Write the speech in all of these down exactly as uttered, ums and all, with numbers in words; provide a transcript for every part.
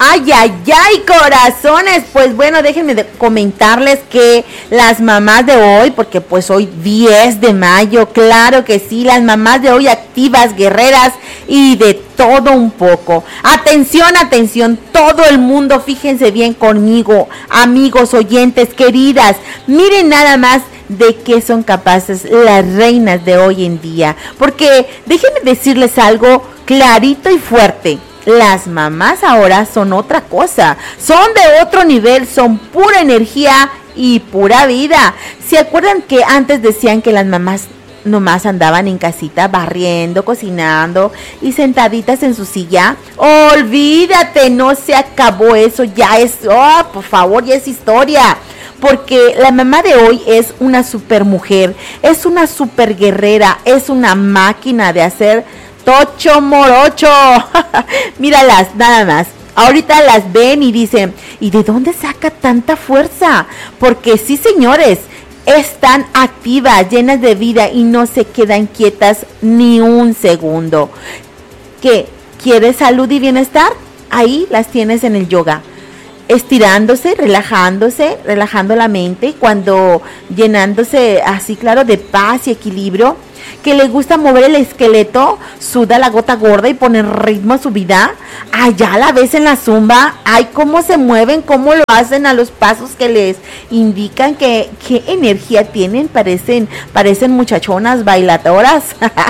Ay, ay, ay, corazones. Pues bueno, déjenme de comentarles que las mamás de hoy, porque pues hoy diez de mayo, claro que sí, las mamás de hoy activas, guerreras y de todo un poco. Atención, atención, todo el mundo, fíjense bien conmigo, amigos, oyentes, queridas, miren nada más de qué son capaces las reinas de hoy en día, porque déjenme decirles algo clarito y fuerte. Las mamás ahora son otra cosa, son de otro nivel, son pura energía y pura vida. ¿Se acuerdan que antes decían que las mamás nomás andaban en casita barriendo, cocinando y sentaditas en su silla? Olvídate, no se acabó eso, ya es, oh, por favor, ya es historia. Porque la mamá de hoy es una super mujer, es una super guerrera, es una máquina de hacer tocho morocho. Míralas, nada más. Ahorita las ven y dicen, ¿y de dónde saca tanta fuerza? Porque sí, señores, están activas, llenas de vida y no se quedan quietas ni un segundo. ¿Qué? ¿Quieres salud y bienestar? Ahí las tienes en el yoga. Estirándose, relajándose, relajando la mente y cuando llenándose así, claro, de paz y equilibrio, que le gusta mover el esqueleto, suda la gota gorda y pone ritmo a su vida. Allá la ves en la zumba, ay, cómo se mueven, cómo lo hacen a los pasos que les indican, que qué energía tienen, parecen, parecen muchachonas bailadoras,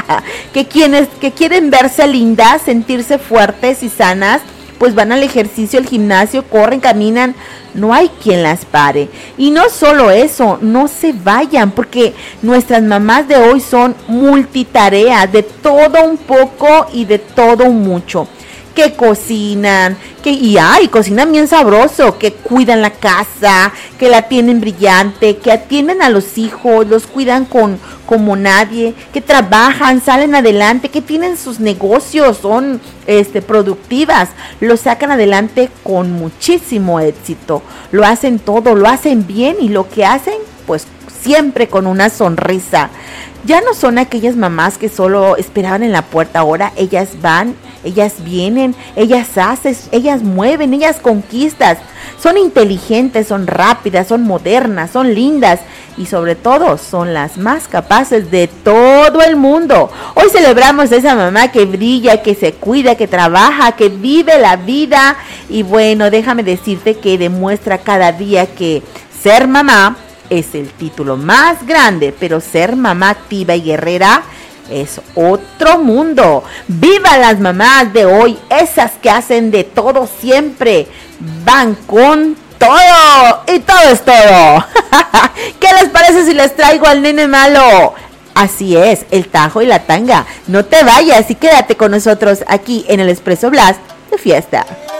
que quienes que quieren verse lindas, sentirse fuertes y sanas, pues van al ejercicio, al gimnasio, corren, caminan, no hay quien las pare. Y no solo eso, no se vayan, porque nuestras mamás de hoy son multitareas, de todo un poco y de todo un mucho. Que cocinan, que y ay, cocinan bien sabroso, que cuidan la casa, que la tienen brillante, que atienden a los hijos, los cuidan con como nadie, que trabajan, salen adelante, que tienen sus negocios, son este productivas, lo sacan adelante con muchísimo éxito, lo hacen todo, lo hacen bien y lo que hacen, pues siempre con una sonrisa. Ya no son aquellas mamás que solo esperaban en la puerta, ahora ellas van, ellas vienen, ellas hacen, ellas mueven, ellas conquistan. Son inteligentes, son rápidas, son modernas, son lindas y sobre todo son las más capaces de todo el mundo. Hoy celebramos a esa mamá que brilla, que se cuida, que trabaja, que vive la vida y bueno, déjame decirte que demuestra cada día que ser mamá es el título más grande, pero ser mamá activa y guerrera es otro mundo. ¡Viva las mamás de hoy! Esas que hacen de todo siempre, van con todo y todo es todo. ¿Qué les parece si les traigo al nene malo? Así es, el tajo y la tanga. No te vayas y quédate con nosotros aquí en el Expreso Blast de Fiesta.